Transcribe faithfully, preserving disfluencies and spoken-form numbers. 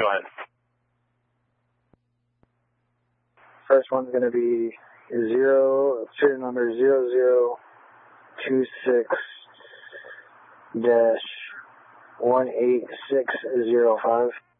Go ahead. First one's going to be zero, serial number zero zero two six dash one eight six zero five.